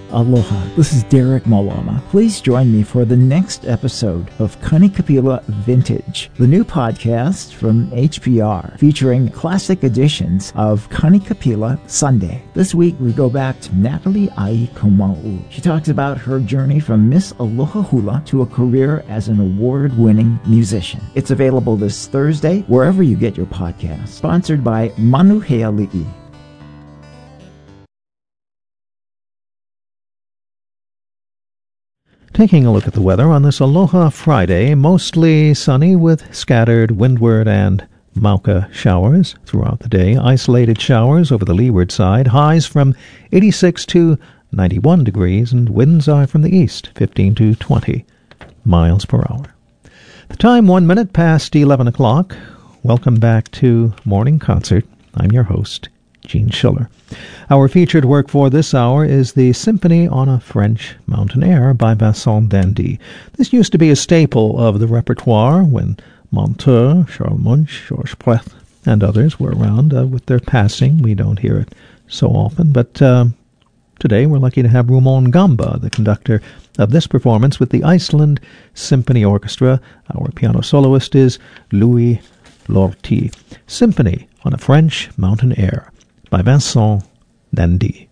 Aloha, this is Derek Malama. Please join me for the next episode of Kanikapila Vintage, the new podcast from HPR featuring classic editions of Kanikapila Sunday. This week we go back to Natalie Ai Komau. She talks about her journey from Miss Aloha Hula to a career as an award-winning musician. It's available this Thursday wherever you get your podcast. Sponsored by Manuheali'i. Taking a look at the weather on this Aloha Friday, mostly sunny with scattered windward and Mauka showers throughout the day. Isolated showers over the leeward side. Highs from 86 to 91 degrees, and winds are from the east, 15 to 20 miles per hour. The time 1 minute past 11 o'clock. Welcome back to Morning Concert. I'm your host, Gene Schiller. Our featured work for this hour is the Symphony on a French Mountain Air by Vincent d'Indy. This used to be a staple of the repertoire when Monteur, Charles Munch, Georges Preth, and others were around. With their passing, we don't hear it so often, but today we're lucky to have Rumon Gamba, the conductor of this performance with the Iceland Symphony Orchestra. Our piano soloist is Louis Lortie. Symphony on a French Mountain Air by Vincent d'Indy.